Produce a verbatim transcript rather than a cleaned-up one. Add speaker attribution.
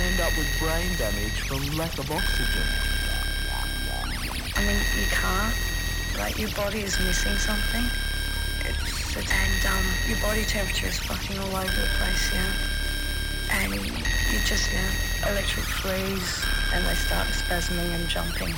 Speaker 1: end up with brain damage from lack of oxygen.
Speaker 2: I mean, you can't. Like, your body is missing something. It's, it's and um, your body temperature is fucking all over the place, yeah. And you just, yeah, electric freeze, and they start spasming and jumping.